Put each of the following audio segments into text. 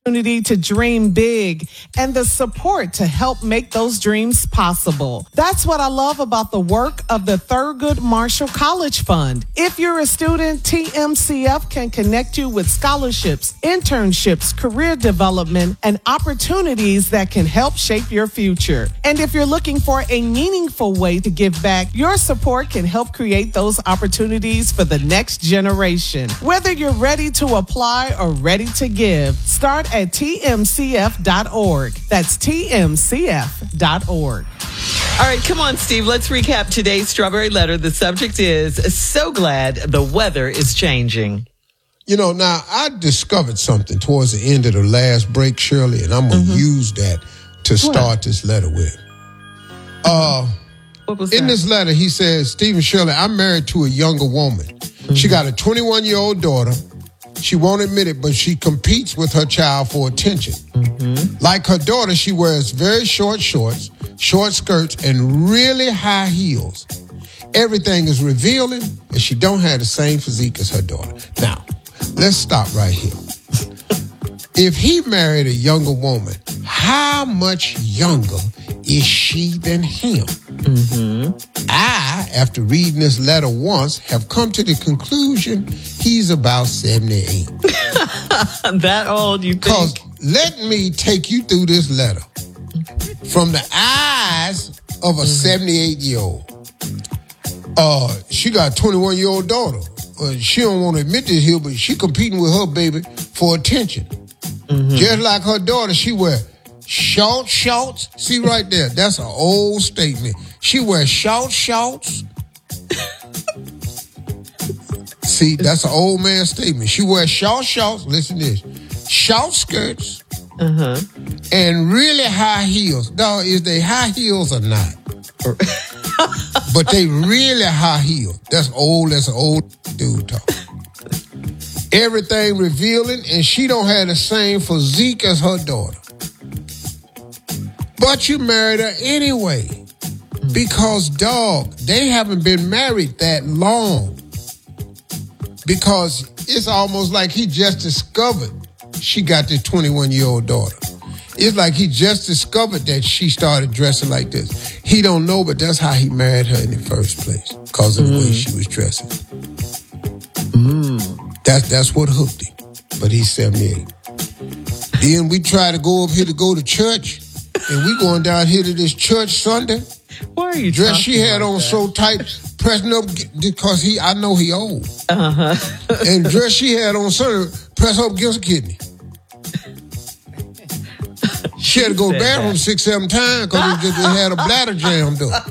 opportunity to dream big and the support to help make those dreams possible. That's what I love about the work of the Thurgood Marshall College Fund. If you're a student, TMCF can connect you with scholarships, internships, career development, and opportunities that can help shape your future. And if you're looking for a meaningful way to give back, your support can help create those opportunities for the next generation. Whether you're ready to apply or ready to give, start at tmcf.org. That's tmcf.org. All right, come on, Steve. Let's recap today's Strawberry Letter. The subject is, so glad the weather is changing. You know, now, I discovered something towards the end of the last break, Shirley, and I'm going to use that to start this letter with. What was in that? this letter, he says, Stephen Shirley, I'm married to a younger woman. She got a 21-year-old daughter. She won't admit it, but she competes with her child for attention. Like her daughter, she wears very short shorts, short skirts, and really high heels. Everything is revealing, and she don't have the same physique as her daughter. Now, let's stop right here. If he married a younger woman, how much younger is she than him? I, after reading this letter once, have come to the conclusion he's about 78. That old, you Because think? let me take you through this letter from the eyes of a 78-year-old. She got a 21-year-old daughter. She don't want to admit this here, but she competing with her baby for attention. Just like her daughter, she wear shorts. See right there, that's an old statement. She wears shorts. See, that's an old man statement. She wears shorts. Listen to this. Short skirts and really high heels. Dog, is they high heels or not? But they really high heels. That's old. That's an old dude talk. Everything revealing, and she don't have the same physique as her daughter. But you married her anyway. Because, dog, they haven't been married that long. Because it's almost like he just discovered she got this 21-year-old daughter. It's like he just discovered that she started dressing like this. He don't know, but that's how he married her in the first place. Because of the way she was dressing. That's what hooked him. But he's 78. Then we try to go up here to go to church. And we going down here to this church Sunday. Why are you Dress she had like on that? so tight, pressing up because I know he old. And dress she had on Sunday, press up against a kidney. She had to go to the bathroom 6-7 times because it had a bladder jammed up.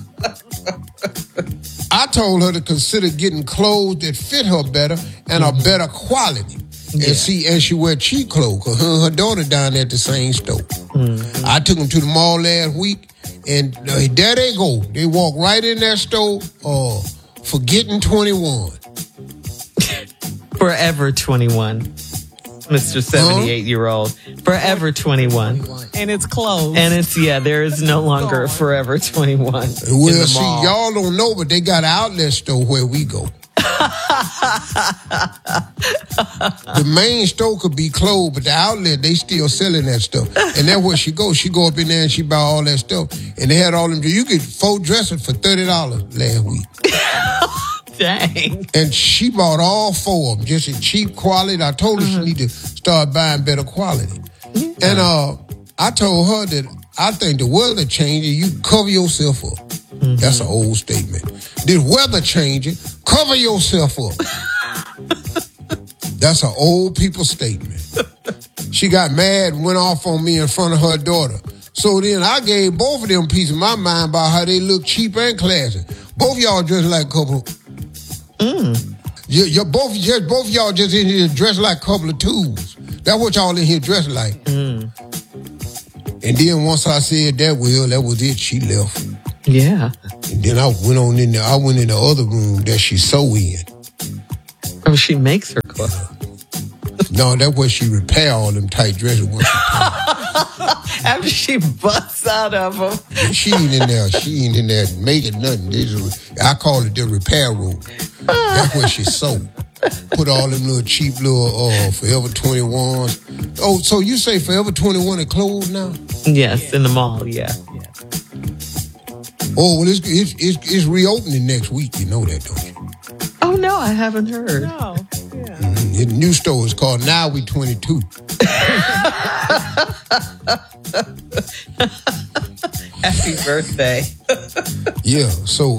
I told her to consider getting clothes that fit her better and a better quality. And she wear cheap clothes because her daughter down there at the same store. I took them to the mall last week, and there they go. They walk right in that store, forgetting 21. Forever 21. Mr. 78-year-old. Forever 21. And it's closed. And it's, there is no longer a Forever 21 in Well, the see, mall. y'all don't know, but they got an outlet store where we go. The main store could be closed, but the outlet, they still selling that stuff. And that's where she go. She go up in there and she buy all that stuff. And they had all them. You get 4 dresses for $30 last week. Dang. And she bought all 4 of them, just a cheap quality. I told her she need to start buying better quality. And I told her that I think the weather changing, you cover yourself up. That's an old statement. This weather changing, cover yourself up. That's an old people statement. She got mad and went off on me in front of her daughter. So then I gave both of them a piece of my mind about how they look cheap and classy. Both of y'all dressed like a couple. Both of y'all just in here dressed like a couple of tools. That's what y'all in here dressed like. And then once I said that, that was it. She left. Yeah. And then I went on in there. I went in the other room that she sew in. Oh, she makes her clothes. No, that's where she repair all them tight dresses. After she busts out of them. She ain't in there. She ain't in there making nothing. I call it the repair room. That's where she sew. Put all them little cheap little Forever 21s. Oh, so you say Forever 21 is closed now? Yes, in the mall, yeah. Oh, well, it's reopening next week. You know that, don't you? Oh, no, I haven't heard. No. Yeah. The new store is called Now We 22. Happy birthday. Yeah, so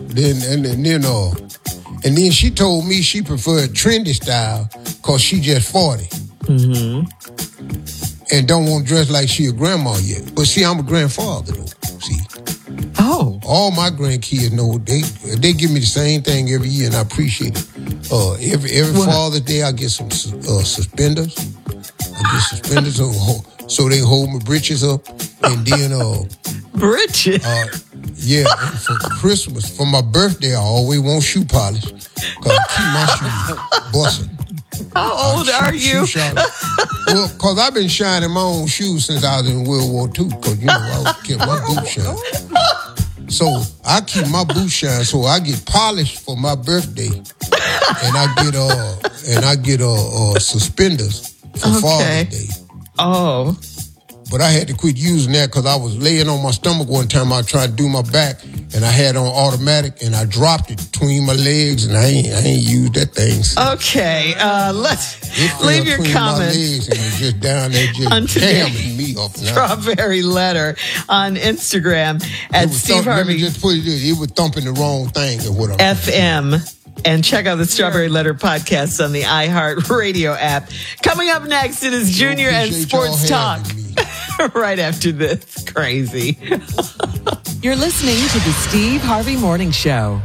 then she told me she preferred trendy style because she just 40. Mm-hmm. And don't want to dress like she a grandma yet. But see, I'm a grandfather though. See. Oh. All my grandkids know they give me the same thing every year, and I appreciate it. Every Father's Day, I get some suspenders. I get suspenders so they hold my britches up, and then britches. Yeah, and for Christmas, for my birthday, I always want shoe polish because I keep my shoes busting. How old are you? Well, because I've been shining my own shoes since I was in World War II because, I kept my boots shining. So I keep my boots shining, so I get polished for my birthday, and I get suspenders for Father's Day. Oh. But I had to quit using that because I was laying on my stomach one time. I tried to do my back, and I had on automatic, and I dropped it between my legs, and I ain't used that thing since. Okay, let's leave your comments. My legs and it was just down there just jamming me up now. Strawberry Letter on Instagram at Steve Harvey. Let me just put it was thumping the wrong thing or what I'm FM. And check out the Strawberry Letter podcast on the iHeartRadio app. Coming up next, it is Junior and Sports Talk. Right after this. Crazy. You're listening to the Steve Harvey Morning Show.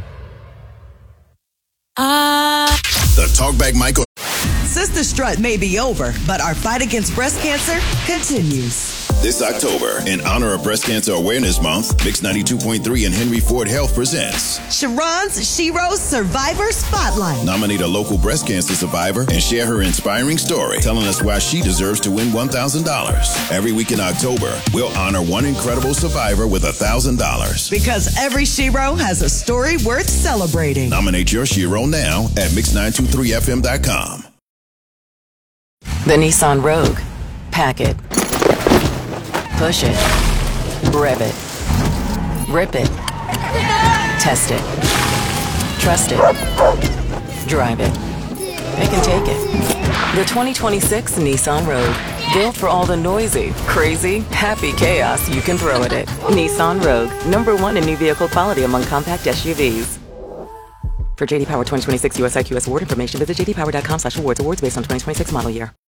The Talkback Michael. Sister Strut may be over, but our fight against breast cancer continues. This October, in honor of Breast Cancer Awareness Month, Mix 92.3 and Henry Ford Health presents Sharon's Sheroes Survivor Spotlight. Nominate a local breast cancer survivor and share her inspiring story, telling us why she deserves to win $1,000. Every week in October, we'll honor one incredible survivor with $1,000. Because every Shero has a story worth celebrating. Nominate your Shero now at mix923fm.com. The Nissan Rogue. Pack it. Push it. Rev it. Rip it. Test it. Trust it. Drive it. Pick and take it. The 2026 Nissan Rogue. Built for all the noisy, crazy, happy chaos you can throw at it. Nissan Rogue. #1 in new vehicle quality among compact SUVs. For JD Power 2026 US IQS award information, visit jdpower.com/awards. Awards based on 2026 model year.